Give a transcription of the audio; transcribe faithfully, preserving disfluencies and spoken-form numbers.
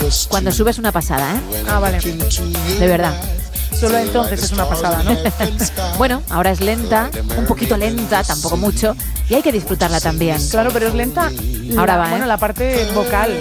Cuando subes una pasada, ¿eh? Ah, vale. De verdad. Solo entonces es una pasada, ¿no? Bueno, ahora es lenta, un poquito lenta, tampoco mucho, y hay que disfrutarla también. Claro, pero es lenta. Ahora la, va, ¿eh? Bueno, la parte vocal.